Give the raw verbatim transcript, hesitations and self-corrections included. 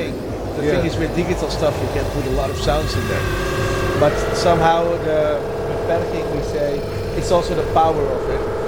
thing. The Yeah. thing is, with digital stuff, you can put a lot of sounds in there. But somehow, the with panicking, we say it's also the power of it.